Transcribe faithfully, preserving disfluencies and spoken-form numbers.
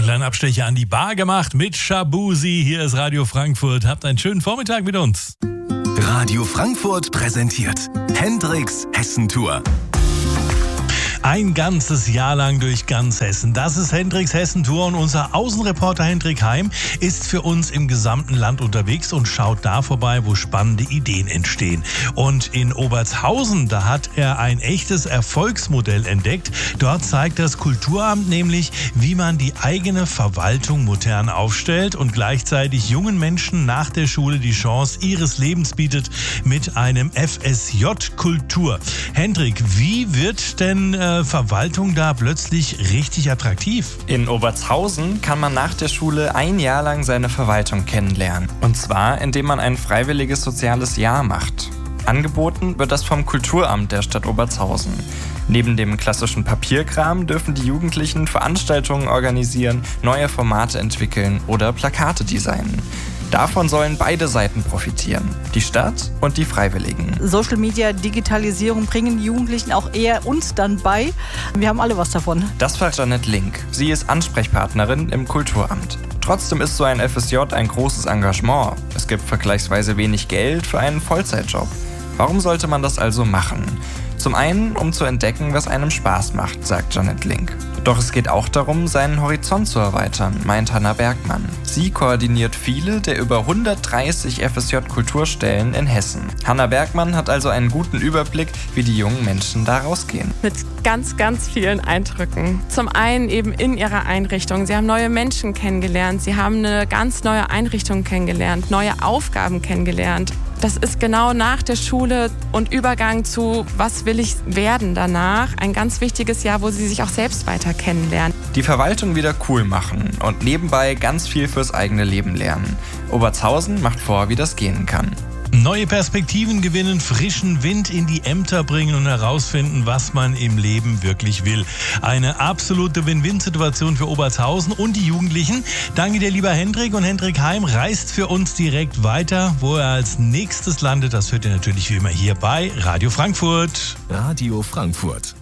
kleinen Abstecher an die Bar gemacht mit Shabuzi. Hier ist Radio Frankfurt. Habt einen schönen Vormittag mit uns. Radio Frankfurt präsentiert Hendrix Hessentour. Ein ganzes Jahr lang durch ganz Hessen. Das ist Hendrix Hessentour und unser Außenreporter Hendrik Heim ist für uns im gesamten Land unterwegs und schaut da vorbei, wo spannende Ideen entstehen. Und in Obertshausen, da hat er ein echtes Erfolgsmodell entdeckt. Dort zeigt das Kulturamt nämlich, wie man die eigene Verwaltung modern aufstellt und gleichzeitig jungen Menschen nach der Schule die Chance ihres Lebens bietet mit einem F S J Kultur. Hendrik, wie wird denn äh, Verwaltung da plötzlich richtig attraktiv? In Obertshausen kann man nach der Schule ein Jahr lang seine Verwaltung kennenlernen. Und zwar, indem man ein freiwilliges soziales Jahr macht. Angeboten wird das vom Kulturamt der Stadt Obertshausen. Neben dem klassischen Papierkram dürfen die Jugendlichen Veranstaltungen organisieren, neue Formate entwickeln oder Plakate designen. Davon sollen beide Seiten profitieren, die Stadt und die Freiwilligen. Social Media, Digitalisierung bringen die Jugendlichen auch eher uns dann bei. Wir haben alle was davon. Das war Janet Link. Sie ist Ansprechpartnerin im Kulturamt. Trotzdem ist so ein F S J ein großes Engagement. Es gibt vergleichsweise wenig Geld für einen Vollzeitjob. Warum sollte man das also machen? Zum einen, um zu entdecken, was einem Spaß macht, sagt Janet Link. Doch es geht auch darum, seinen Horizont zu erweitern, meint Hanna Bergmann. Sie koordiniert viele der über hundertdreißig F S J-Kulturstellen in Hessen. Hanna Bergmann hat also einen guten Überblick, wie die jungen Menschen da rausgehen. Mit ganz, ganz vielen Eindrücken. Zum einen eben in ihrer Einrichtung. Sie haben neue Menschen kennengelernt, sie haben eine ganz neue Einrichtung kennengelernt, neue Aufgaben kennengelernt. Das ist genau nach der Schule und Übergang zu, was will ich werden danach, ein ganz wichtiges Jahr, wo sie sich auch selbst weiter kennenlernen. Die Verwaltung wieder cool machen und nebenbei ganz viel fürs eigene Leben lernen. Obertshausen macht vor, wie das gehen kann. Neue Perspektiven gewinnen, frischen Wind in die Ämter bringen und herausfinden, was man im Leben wirklich will. Eine absolute Win-Win-Situation für Obertshausen und die Jugendlichen. Danke dir, lieber Hendrik. Und Hendrik Heim reist für uns direkt weiter. Wo er als nächstes landet, das hört ihr natürlich wie immer hier bei Radio Frankfurt. Radio Frankfurt.